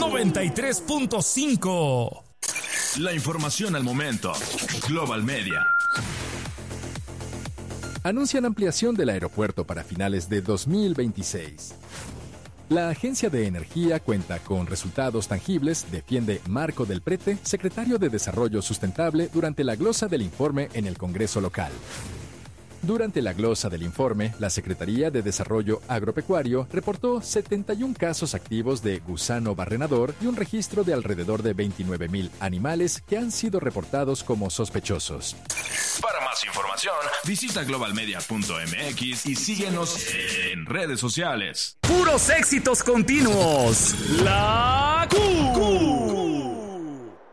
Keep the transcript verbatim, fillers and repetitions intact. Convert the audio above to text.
noventa y tres punto cinco. La información al momento. Global Media. Anuncian ampliación del aeropuerto para finales de dos mil veintiséis. La Agencia de Energía cuenta con resultados tangibles, defiende Marco del Prete, secretario de Desarrollo Sustentable, durante la glosa del informe en el Congreso local. Durante la glosa del informe, la Secretaría de Desarrollo Agropecuario reportó setenta y un casos activos de gusano barrenador y un registro de alrededor de veintinueve mil animales que han sido reportados como sospechosos. Para más información, visita global media punto m x y síguenos en redes sociales. Puros éxitos continuos. La Q.